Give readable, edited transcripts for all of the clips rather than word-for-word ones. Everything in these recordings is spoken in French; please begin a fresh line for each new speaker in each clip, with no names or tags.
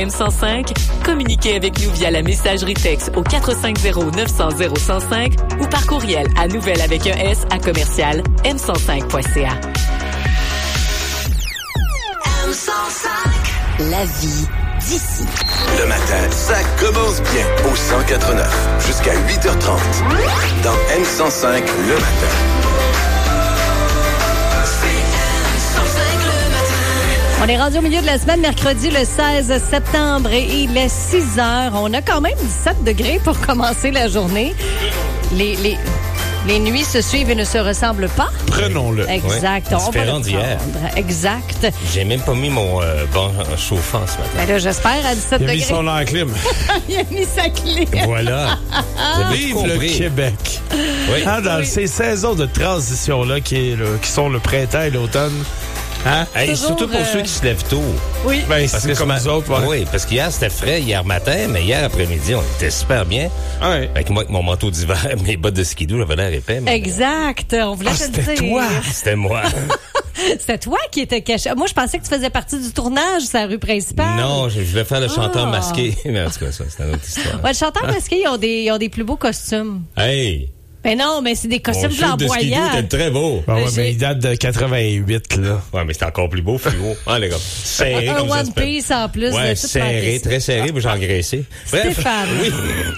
M105, communiquez avec nous via la messagerie texte au 450-900-0105 ou par courriel à nouvelle avec un S à commercial m105.ca. M105. La vie d'ici.
Le matin, ça commence bien au 104.9 jusqu'à 8h30 dans M105 le matin.
On est rendu au milieu de la semaine, mercredi le 16 septembre et il est 6 heures. On a quand même 17 degrés pour commencer la journée. Les nuits se suivent et ne se ressemblent pas.
Prenons-le.
Exact.
Ouais.
On va
Différent
le
d'hier.
prendre. Exact.
J'ai même pas mis mon banc chauffant ce matin.
Ben là, j'espère à 17 degrés.
Il a mis son air clim.
Il a mis sa clé.
Voilà.
Vive le Québec.
Oui.
Dans ces saisons de transition-là qui sont le printemps et l'automne. Hein?
Hey, surtout pour ceux qui se lèvent tôt.
Oui.
Ben,
Parce
c'est
que
comme nous autres. Ouais.
Oui, parce qu'hier, c'était frais hier matin, mais hier après-midi, on était super bien.
Ouais.
Avec moi, avec mon manteau d'hiver, mes bottes de skidoo, j'avais l'air épais. Mais...
Exact. On voulait te le dire.
C'était toi.
C'était moi.
C'était toi qui étais caché. Moi, je pensais que tu faisais partie du tournage sur la rue principale.
Non, je voulais faire le chanteur masqué. Mais en tout cas, ça, c'est une autre histoire.
Ouais, le chanteur masqué, ils ont des plus beaux costumes.
Hey!
Ben non, mais c'est des costumes
Mon chute de skidoo
flamboyants.
était très beau.
Ouais, mais il date de 88, là.
Ouais, mais c'est encore plus beau, fluo. Ah, les gars. Serré
Un
comme ça.
One Piece en plus.
Ouais,
de tout
serré,
manqué.
très serré, mais j'ai engraissé. Bref.
Stéphane.
Oui.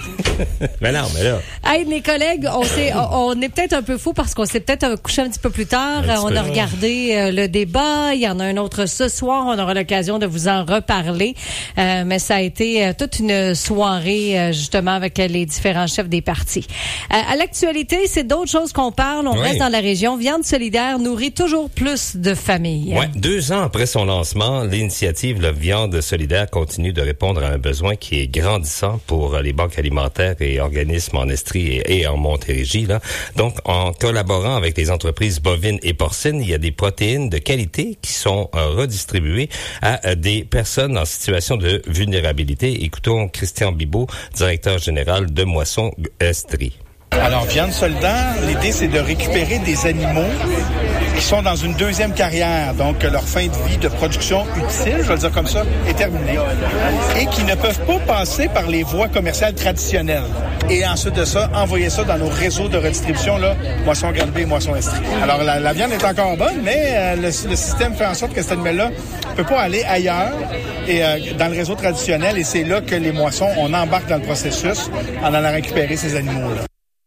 Mais non, mais là.
Hey, mes collègues, on est peut-être un peu fous parce qu'on s'est peut-être couché un petit peu plus tard. On a regardé le débat. Il y en a un autre ce soir. On aura l'occasion de vous en reparler. Mais ça a été toute une soirée, justement, avec les différents chefs des partis. À l'actualité, c'est d'autres choses qu'on parle. On reste dans la région. Viande solidaire nourrit toujours plus de familles.
Ouais, 2 ans après son lancement, l'initiative La Viande solidaire continue de répondre à un besoin qui est grandissant pour les banques alimentaires et organismes en Estrie et en Montérégie. Là. Donc, en collaborant avec les entreprises bovines et porcines, il y a des protéines de qualité qui sont redistribuées à des personnes en situation de vulnérabilité. Écoutons Christian Bibeau, directeur général de Moisson Estrie.
Alors, Viande solidaire, l'idée, c'est de récupérer des animaux qui sont dans une deuxième carrière. Donc, leur fin de vie de production utile, je vais le dire comme ça, est terminée. Et qui ne peuvent pas passer par les voies commerciales traditionnelles. Et ensuite de ça, envoyer ça dans nos réseaux de redistribution, là, Moisson Granby et Moisson Estrie. Alors, la viande est encore bonne, mais le système fait en sorte que cet animal-là ne peut pas aller ailleurs et dans le réseau traditionnel. Et c'est là que les moissons, on embarque dans le processus en allant récupérer ces animaux-là.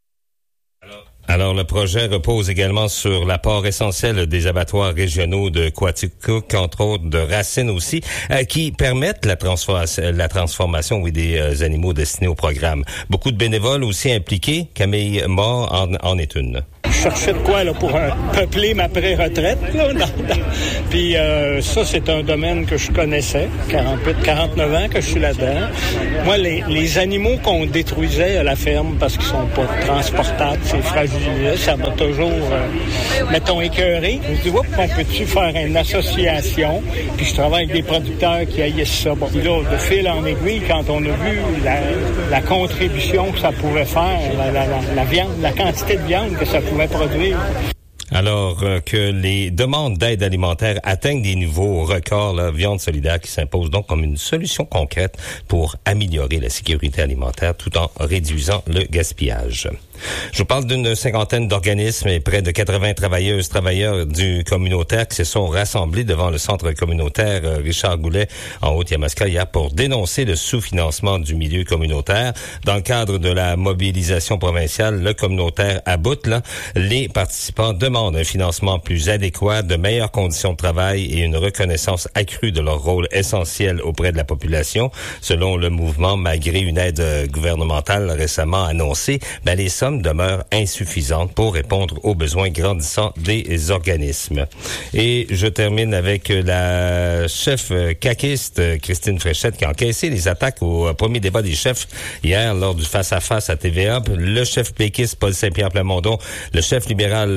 Alors, le projet repose également sur l'apport essentiel des abattoirs régionaux de Quaticook, entre autres de Racine aussi, qui permettent la transformation des animaux destinés au programme. Beaucoup de bénévoles aussi impliqués. Camille Mort en est une.
Je cherchais de quoi là pour peupler ma pré-retraite. Là, Puis ça, c'est un domaine que je connaissais. 49 ans que je suis là-dedans. Moi, les animaux qu'on détruisait à la ferme parce qu'ils sont pas transportables, c'est fragilisé, ça m'a toujours, mettons, écœuré. Je me dis, on peut-tu faire une association? Puis je travaille avec des producteurs qui haïssent ça. Bon, puis là, de fil en aiguille, quand on a vu la contribution que ça pouvait faire, la viande, la quantité de viande que ça pouvait produire.
Alors que les demandes d'aide alimentaire atteignent des niveaux records, la Viande solidaire qui s'impose donc comme une solution concrète pour améliorer la sécurité alimentaire tout en réduisant le gaspillage. Je vous parle d'une cinquantaine d'organismes et près de 80 travailleurs du communautaire qui se sont rassemblés devant le centre communautaire Richard Goulet en Haute-Yamaska hier pour dénoncer le sous-financement du milieu communautaire. Dans le cadre de la mobilisation provinciale, le communautaire à bout, là, les participants demandent un financement plus adéquat, de meilleures conditions de travail et une reconnaissance accrue de leur rôle essentiel auprès de la population. Selon le mouvement, malgré une aide gouvernementale récemment annoncée, les sommes demeurent insuffisantes pour répondre aux besoins grandissants des organismes. Et je termine avec la chef caquiste Christine Fréchette qui a encaissé les attaques au premier débat des chefs hier lors du face-à-face à TVA. Le chef péquiste Paul Saint-Pierre Plamondon, le chef libéral Charles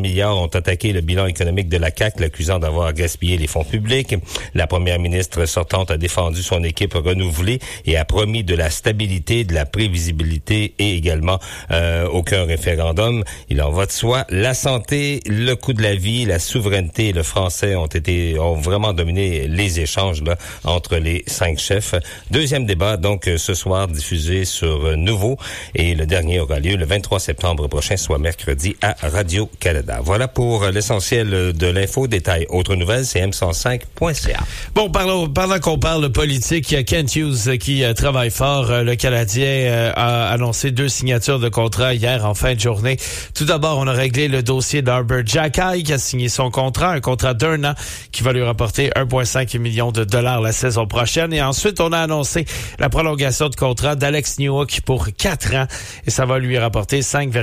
milliards ont attaqué le bilan économique de la CAQ, l'accusant d'avoir gaspillé les fonds publics. La première ministre sortante a défendu son équipe renouvelée et a promis de la stabilité, de la prévisibilité et également aucun référendum. Il en va de soi. La santé, le coût de la vie, la souveraineté et le français ont vraiment dominé les échanges là entre les 5 chefs. Deuxième débat, donc, ce soir, diffusé sur Nouveau. Et le dernier aura lieu le 23 septembre prochain, soit mercredi, à Radio-Canada. Voilà pour l'essentiel de l'info. Détail, autres nouvelles, c'est m105.ca.
Bon, pendant qu'on parle politique, il y a Kent Hughes qui travaille fort. Le Canadien a annoncé 2 signatures de contrat hier en fin de journée. Tout d'abord, on a réglé le dossier d'Arbor Xhekaj qui a signé son contrat, un contrat d'1 an qui va lui rapporter 1,5 million de dollars la saison prochaine. Et ensuite, on a annoncé la prolongation de contrat d'Alex Newhook pour 4 ans et ça va lui rapporter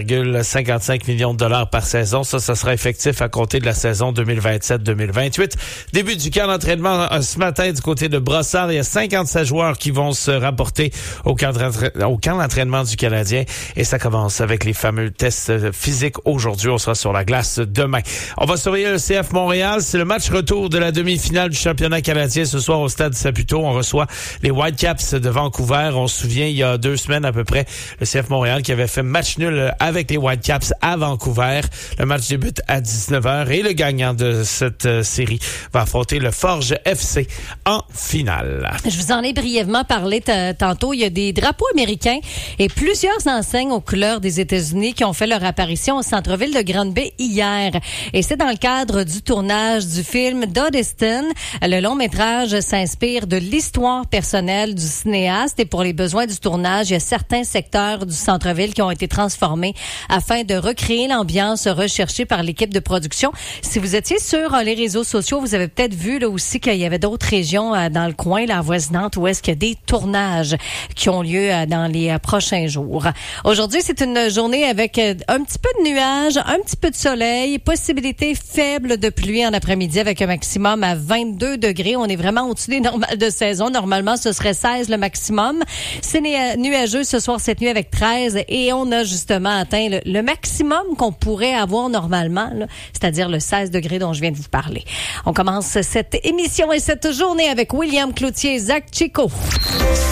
5,55 millions de dollars par saison. Ça sera effectif à compter de la saison 2027-2028. Début du camp d'entraînement ce matin du côté de Brossard. Il y a 57 joueurs qui vont se rapporter au camp d'entraînement du Canadien et ça commence avec les fameux tests physiques aujourd'hui. On sera sur la glace demain. On va surveiller le CF Montréal. C'est le match retour de la demi-finale du championnat canadien ce soir au stade Saputo. On reçoit les Whitecaps de Vancouver. On se souvient, il y a 2 semaines à peu près, le CF Montréal qui avait fait match nul avec les Whitecaps à Vancouver. Le match débute à 19h et le gagnant de cette série va affronter le Forge FC en finale.
Je vous en ai brièvement parlé tantôt. Il y a des drapeaux américains et plusieurs enseignes aux couleurs des États-Unis qui ont fait leur apparition au centre-ville de Grande-Bay hier. Et c'est dans le cadre du tournage du film Doddston. Le long-métrage s'inspire de l'histoire personnelle du cinéaste et pour les besoins du tournage, il y a certains secteurs du centre-ville qui ont été transformés afin de recréer l'ambiance recherchée par l'équipe de production. Si vous étiez sur les réseaux sociaux, vous avez peut-être vu là aussi qu'il y avait d'autres régions dans le coin, la avoisinante, où est-ce qu'il y a des tournages qui ont lieu dans les prochains jours. Aujourd'hui, c'est une journée avec un petit peu de nuages, un petit peu de soleil, possibilité faible de pluie en après-midi avec un maximum à 22 degrés. On est vraiment au-dessus des normales de saison. Normalement, ce serait 16 le maximum. C'est nuageux ce soir, cette nuit avec 13 et on a justement atteint le maximum qu'on pourrait avoir normalement, là, c'est-à-dire le 16 degrés dont je viens de vous parler. On commence cette émission et cette journée avec William Cloutier, Zach Chico.